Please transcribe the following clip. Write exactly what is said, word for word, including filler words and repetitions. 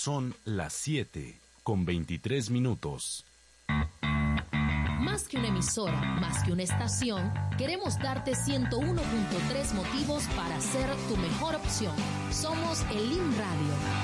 Son las siete con veintitrés minutos. Más que una emisora, más que una estación, queremos darte ciento uno punto tres motivos para ser tu mejor opción. Somos el I M Radio.